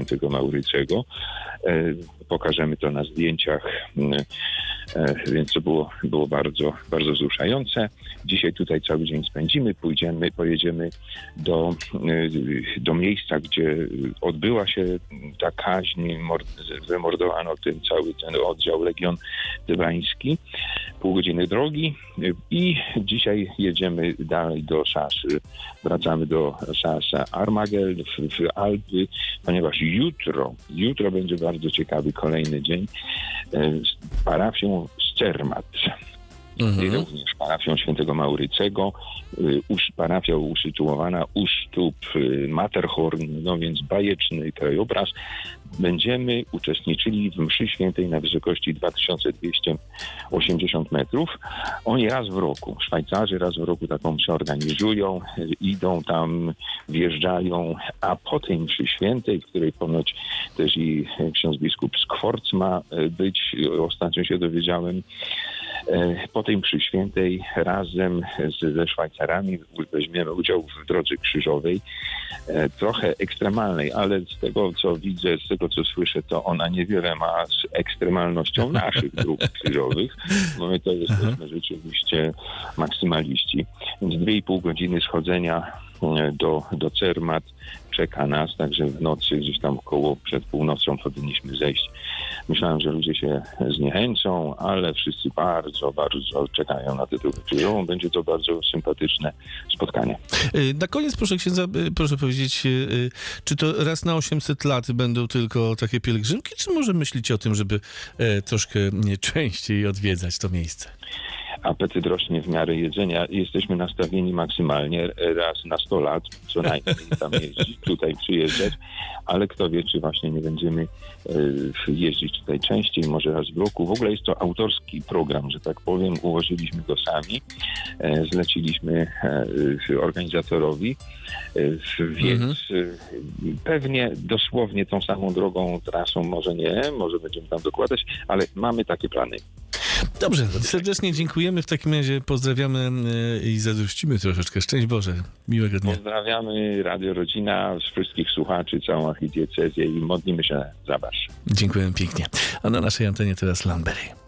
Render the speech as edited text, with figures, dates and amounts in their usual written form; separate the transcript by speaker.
Speaker 1: Świętego Maurycego. Pokażemy to na zdjęciach, więc to było bardzo, bardzo wzruszające. Dzisiaj tutaj cały dzień spędzimy, pojedziemy do miejsca, gdzie odbyła się ta kaźń, wymordowano cały ten oddział Legion Tywański, pół godziny drogi i dzisiaj jedziemy dalej do Szaszy. Wracamy do Szasza Armagel w Alpy, ponieważ jutro będzie bardzo ciekawy kolejny dzień z parafią Zermatt. Również parafią Świętego Maurycego, parafia usytuowana u stóp Matterhorn, no więc bajeczny krajobraz. Będziemy uczestniczyli w mszy świętej na wysokości 2280 metrów. Oni raz w roku, Szwajcarzy raz w roku taką mszę organizują, idą tam, wjeżdżają, a po tej mszy świętej, w której ponoć też i ksiądz biskup Skworc ma być, ostatnio się dowiedziałem, po tej mszy świętej razem ze Szwajcarami weźmiemy udział w drodze krzyżowej, trochę ekstremalnej, ale z tego co widzę, z tego co słyszę, to ona niewiele ma z ekstremalnością naszych dróg krzyżowych, bo my to jesteśmy rzeczywiście maksymaliści. Więc 2,5 godziny schodzenia do Zermatt czeka nas, także w nocy gdzieś tam przed północą powinniśmy zejść. Myślałem, że ludzie się zniechęcą, ale wszyscy bardzo, bardzo czekają na tę drogę krzyżową. Będzie to bardzo sympatyczne spotkanie.
Speaker 2: Na koniec proszę księdza, proszę powiedzieć, czy to raz na 800 lat będą tylko takie pielgrzymki, czy może myślicie o tym, żeby troszkę częściej odwiedzać to miejsce?
Speaker 1: Apetyt rośnie w miarę jedzenia. Jesteśmy nastawieni maksymalnie raz na 100 lat, co najmniej tam jeździć, tutaj przyjeżdżać, ale kto wie, czy właśnie nie będziemy jeździć tutaj częściej, może raz w roku. W ogóle jest to autorski program, że tak powiem. Ułożyliśmy go sami, zleciliśmy organizatorowi, więc pewnie dosłownie tą samą drogą, trasą może nie, może będziemy tam dokładać, ale mamy takie plany.
Speaker 2: Dobrze, serdecznie dziękujemy. W takim razie pozdrawiamy i zazdrościmy troszeczkę. Szczęść Boże. Miłego dnia.
Speaker 1: Pozdrawiamy Radio Rodzina, wszystkich słuchaczy, całą archidiecezję i modlimy się za Was.
Speaker 2: Dziękujemy pięknie. A na naszej antenie teraz Lanbery.